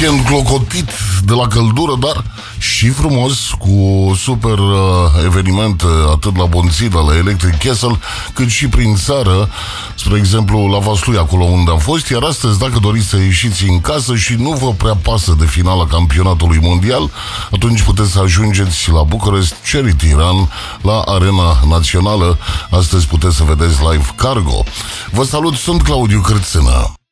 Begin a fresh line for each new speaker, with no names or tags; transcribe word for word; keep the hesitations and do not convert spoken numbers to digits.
weekend clocotit de la căldură, dar și frumos, cu super uh, evenimente atât la Bonțida, la Electric Castle, cât și prin țară, spre exemplu la Vaslui, acolo unde am fost. Iar astăzi, dacă doriți să ieșiți în casă și nu vă prea pasă de finala campionatului mondial, atunci puteți să ajungeți la Bucharest Charity Run, la Arena Națională. Astăzi puteți să vedeți live Cargo. Vă salut, sunt Claudiu Cârțână.